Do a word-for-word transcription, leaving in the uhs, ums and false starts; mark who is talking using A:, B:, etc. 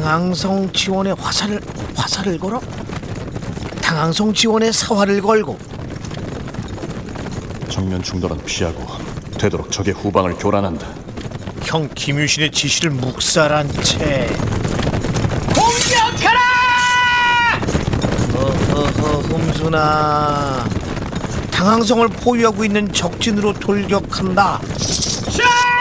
A: 당항성 지원에 화살을 화살을 걸어? 당항성 지원에 사활을 걸고.
B: 정면 충돌은 피하고 되도록 적의 후방을 교란한다.
A: 형 김유신의 지시를 묵살한 채 공격하라! 어허허 흠순아, 당항성을 포위하고 있는 적진으로 돌격한다. 샤!